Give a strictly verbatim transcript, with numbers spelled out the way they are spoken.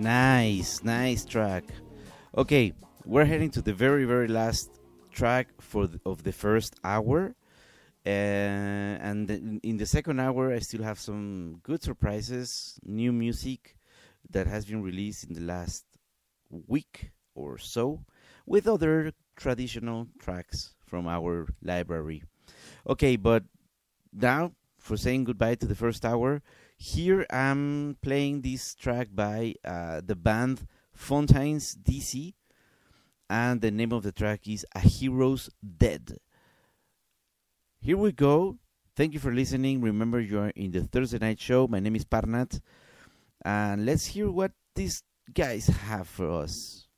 Nice, nice track. Okay, we're heading to the very, very last track for the, of the first hour. Uh, and in in the second hour, I still have some good surprises, new music that has been released in the last week or so, with other traditional tracks from our library. Okay, but now for saying goodbye to the first hour, here I'm playing this track by uh, the band Fontaines D C, and the name of the track is A Hero's Dead. Here we go. Thank you for listening. Remember, you are in the Thursday night show. My name is Parnat, and let's hear what these guys have for us.